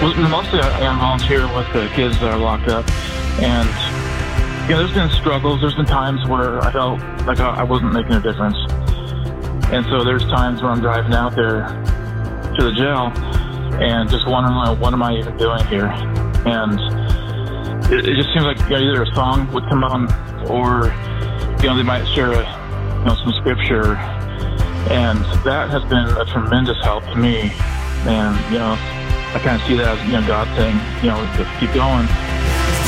Mostly I volunteer with the kids that are locked up, and there's been struggles. There's been times where I felt like I wasn't making a difference, and so there's times where I'm driving out there to the jail and just wondering, what am I even doing here? And it just seems like either a song would come on, or they might share some scripture, and that has been a tremendous help to me. And I kind of see that as God saying, just keep going.